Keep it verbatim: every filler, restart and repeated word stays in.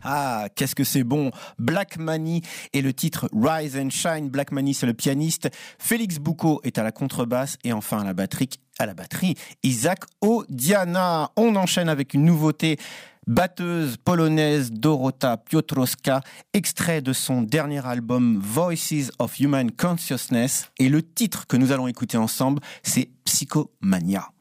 ah, qu'est-ce que c'est bon. Black Mani et le titre Rise and Shine. Black Mani, c'est le pianiste. Félix Boucaud est à la contrebasse et enfin à la batterie, à la batterie, Isaac Odiana. On enchaîne avec une nouveauté. Batteuse polonaise Dorota Piotrowska, extrait de son dernier album Voices of Human Consciousness, et le titre que nous allons écouter ensemble, c'est Psychomania.